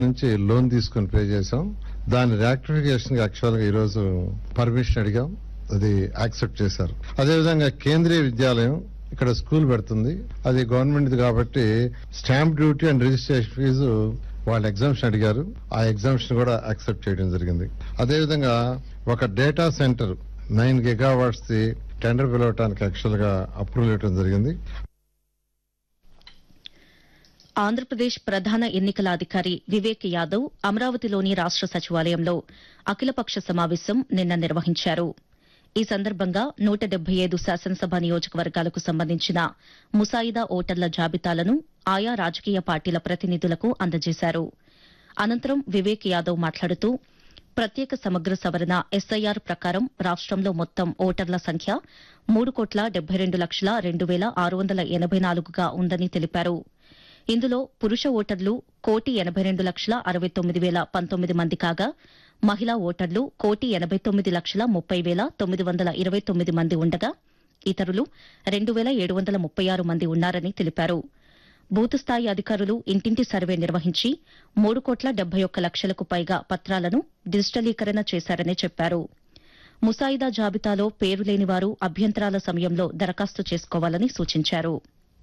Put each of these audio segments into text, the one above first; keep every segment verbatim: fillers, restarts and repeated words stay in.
నుంచి లోన్ తీసుకుని పే చేసాం. దాని రియాక్టిఫికేషన్ యాక్చువల్ గా ఈ రోజు పర్మిషన్ అడిగాం, అది యాక్సెప్ట్ చేశారు. అదేవిధంగా కేంద్రీయ విద్యాలయం ఇక్కడ స్కూల్ పెడుతుంది, అది గవర్నమెంట్ కాబట్టి stamp duty and registration fee వాళ్ళు ఎగ్జామ్షన్ అడిగారు, ఆ ఎగ్జామ్షన్ కూడా యాక్సెప్ట్ చేయడం జరిగింది. అదేవిధంగా ఒక data centre nine gigawatts the tender పిలవటానికి actual గా అప్రూవల్ ఇవ్వడం జరిగింది. ఆంధ్రప్రదేశ్ ప్రధాన ఎన్నికల అధికారి వివేక్ యాదవ్ అమరావతిలోని రాష్ట సచివాలయంలో అఖిలపక్ష సమావేశం నిన్న నిర్వహించారు. ఈ సందర్భంగా నూట డెబ్బై ఐదు శాసనసభ నియోజకవర్గాలకు సంబంధించిన ముసాయిదా ఓటర్ల జాబితాలను ఆయా రాజకీయ పార్టీల ప్రతినిధులకు అందజేశారు. అనంతరం వివేక్ యాదవ్ మాట్లాడుతూ ప్రత్యేక సమగ్ర సవరణ ఎస్ఐఆర్ ప్రకారం రాష్టంలో మొత్తం ఓటర్ల సంఖ్య మూడు కోట్ల డెబ్బై రెండు లక్షల రెండు వేల ఆరు వందల ఎనబై నాలుగుగా ఉందని తెలిపారు. ఇందులో పురుష ఓటర్లు కోటి ఎనబై రెండు లక్షల అరవై తొమ్మిది వేల పంతొమ్మిది మంది కాగా మహిళా ఓటర్లు కోటి ఎనబై తొమ్మిది లక్షల ముప్పై వేల తొమ్మిది వందల ఇరవై తొమ్మిది మంది ఉండగా ఇతరులు రెండు వేల ఏడు వందల ముప్పై ఆరు మంది ఉన్నారని తెలిపారు. బూత్ స్థాయి అధికారులు ఇంటింటి సర్వే నిర్వహించి మూడు కోట్ల డెబ్బై ఒక్క లక్షలకు పైగా పత్రాలను డిజిటలీకరణ చేశారని చెప్పారు. ముసాయిదా జాబితాలో పేరు లేని వారు అభ్యంతరాల సమయంలో దరఖాస్తు చేసుకోవాలని సూచించారు.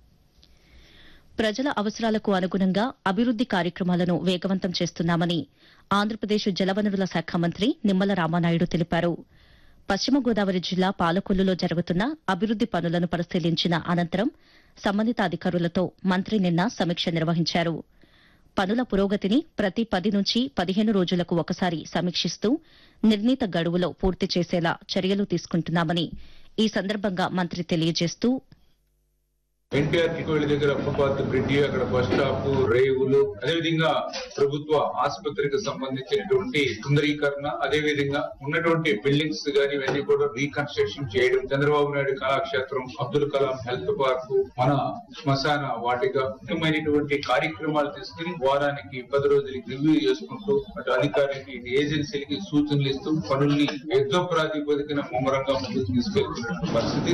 ప్రజల అవసరాలకు అనుగుణంగా అభివృద్ది కార్యక్రమాలను వేగవంతం చేస్తున్నామని ఆంధ్రప్రదేశ్ జలవనరుల శాఖ మంత్రి నిమ్మల రామానాయుడు తెలిపారు. పశ్చిమ గోదావరి జిల్లా పాలకొల్లులో జరుగుతున్న అభివృద్ది పనులను పరిశీలించిన అనంతరం సంబంధిత అధికారులతో మంత్రి నిన్న సమీక్ష నిర్వహించారు. పనుల పురోగతిని ప్రతి పది నుంచి పదిహేను రోజులకు ఒకసారి సమీక్షిస్తూ నిర్ణీత గడువులో పూర్తి చేసేలా చర్యలు తీసుకుంటున్నామని ఈ సందర్భంగా మంత్రి తెలియజేస్తూ ఎన్టీఆర్ కికోళ్ళ దగ్గర ఫుట్పాత్ బ్రిడ్జి, అక్కడ బస్ స్టాప్, రేవులు, అదేవిధంగా ప్రభుత్వ ఆసుపత్రికి సంబంధించినటువంటి సుందరీకరణ, అదేవిధంగా ఉన్నటువంటి బిల్డింగ్స్ గానీ ఇవన్నీ కూడా రీకన్స్ట్రక్షన్ చేయడం, చంద్రబాబు నాయుడు కళాక్షేత్రం, అబ్దుల్ కలాం హెల్త్ పార్క్, మన శ్మశాన వాటిక, ముఖ్యమైనటువంటి కార్యక్రమాలు తీసుకుని వారానికి పది రోజులకి రివ్యూ చేసుకుంటూ అటు అధికారులకి ఇటు ఏజెన్సీలకి సూచనలు ఇస్తూ పనుల్ని యుద్ధ ప్రాతిపదికన ముమ్మరంగా ముందుకు తీసుకెళ్తున్న పరిస్థితి.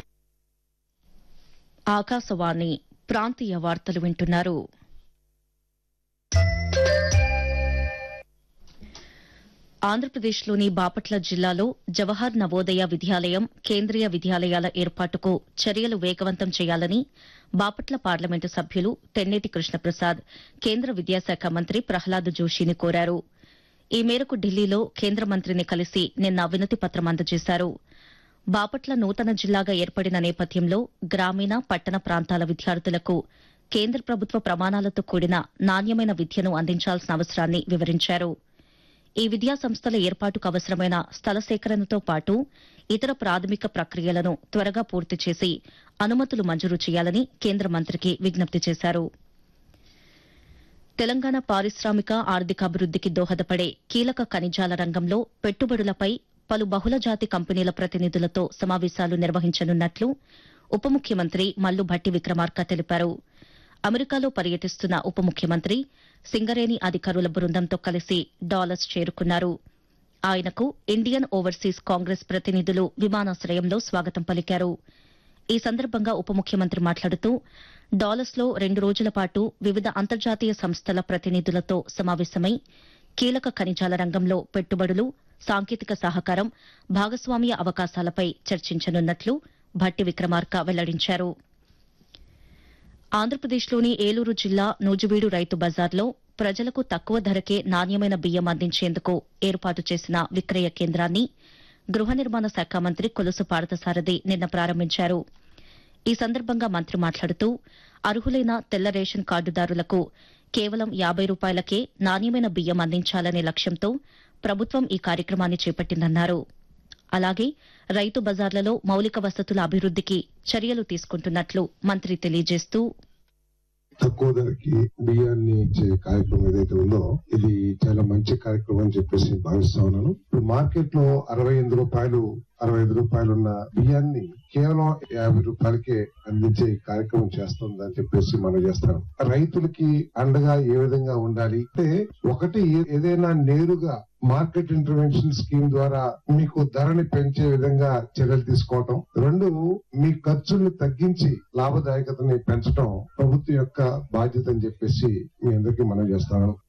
ఆకాశవాణి ప్రాంతీయ వార్తలు వింటున్నారు. ఆంధ్రప్రదేశ్లోని బాపట్ల జిల్లాలో జవహర్ నవోదయ విద్యాలయం, కేంద్రీయ విద్యాలయాల ఏర్పాటుకు చర్యలు వేగవంతం చేయాలని బాపట్ల పార్లమెంటు సభ్యులు తెన్నేటి కృష్ణప్రసాద్ కేంద్ర విద్యాశాఖ మంత్రి ప్రహ్లాద్ జోషిని కోరారు. ఈ మేరకు ఢిల్లీలో కేంద్ర మంత్రిని కలిసి నిన్న వినతి పత్రం అందజేశారు. బాపట్ల నూతన జిల్లాగా ఏర్పడిన నేపథ్యంలో గ్రామీణ, పట్టణ ప్రాంతాల విద్యార్థులకు కేంద్ర ప్రభుత్వ ప్రమాణాలతో కూడిన నాణ్యమైన విద్యను అందించాల్సిన అవసరాన్ని వివరించారు. ఈ విద్యా సంస్థల ఏర్పాటుకు అవసరమైన స్థల సేకరణతో పాటు ఇతర ప్రాథమిక ప్రక్రియలను త్వరగా పూర్తి చేసి అనుమతులు మంజూరు చేయాలని కేంద్ర మంత్రికి విజ్ఞప్తి చేశారు. తెలంగాణ పారిశ్రామిక ఆర్థికాభివృద్దికి దోహదపడే కీలక ఖనిజాల రంగంలో పెట్టుబడులపై పలు బహుళజాతి కంపెనీల ప్రతినిధులతో సమావేశాలు నిర్వహించనున్నట్లు ఉప ముఖ్యమంత్రి మల్లు భట్టి విక్రమార్క తెలిపారు. అమెరికాలో పర్యటిస్తున్న ఉప ముఖ్యమంత్రి సింగరేణి అధికారుల బృందంతో కలిసి డాలస్ చేరుకున్నారు. ఆయనకు ఇండియన్ ఓవర్సీస్ కాంగ్రెస్ ప్రతినిధులు విమానాశ్రయంలో స్వాగతం పలికారు. ఈ సందర్భంగా ఉప ముఖ్యమంత్రి మాట్లాడుతూ డాలస్లో రెండు రోజుల పాటు వివిధ అంతర్జాతీయ సంస్థల ప్రతినిధులతో సమావేశమై కీలక ఖనిజాల రంగంలో పెట్టుబడులు, సాంకేతిక సహకారం, భాగస్వామ్య అవకాశాలపై చర్చించనున్నట్లు భట్టి విక్రమార్క వెల్లడించారు. ఆంధ్రప్రదేశ్లోని ఏలూరు జిల్లా నూజివీడు రైతు బజార్లో ప్రజలకు తక్కువ ధరకే నాణ్యమైన బియ్యం అందించేందుకు ఏర్పాటు చేసిన విక్రయ కేంద్రాన్ని గృహ నిర్మాణ శాఖ మంత్రి కొలుసు పార్థసారథి నిన్న ప్రారంభించారు. ఈ సందర్భంగా మంత్రి మాట్లాడుతూ అర్హులైన తెల్ల రేషన్ కార్డుదారులకు కేవలం యాబై రూపాయలకే నాణ్యమైన బియ్యం అందించాలనే లక్ష్యంతో ప్రభుత్వం ఈ కార్యక్రమాన్ని చేపట్టిందన్నారు. అలాగే రైతు బజార్లలో మౌలిక వసతుల అభివృద్దికి చర్యలు తీసుకుంటున్నట్లు మంత్రి తెలియజేస్తూ తక్కువ ధరకి బియ్యాన్ని ఇచ్చే కార్యక్రమం ఏదైతే ఉందో ఇది చాలా మంచి కార్యక్రమం అని చెప్పేసి భావిస్తా ఉన్నాను. ఇప్పుడు మార్కెట్ లో అరవై ఎనిమిది రూపాయలు అరవై ఐదు రూపాయలున్న బియ్యాన్ని కేవలం యాభై రూపాయలకే అందించే కార్యక్రమం చేస్తుందని చెప్పేసి మనం చేస్తాం. రైతులకి అండగా ఏ విధంగా ఉండాలి అంటే ఒకటి ఏదైనా నేరుగా మార్కెట్ ఇంటర్వెన్షన్ స్కీమ్ ద్వారా మీకు ధరని పెంచే విధంగా చర్యలు తీసుకోవటం, రెండు మీ ఖర్చుల్ని తగ్గించి లాభదాయకతని పెంచడం ప్రభుత్వం యొక్క బాధ్యత అని చెప్పేసి మీ అందరికీ మనం చేస్తాను.